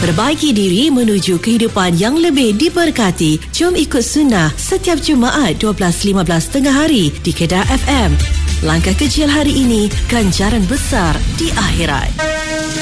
Perbaiki diri menuju kehidupan yang lebih diberkati. Jom ikut sunnah setiap Jumaat 12.15 tengah hari di Kedah FM. Langkah kecil hari ini, ganjaran besar di akhirat.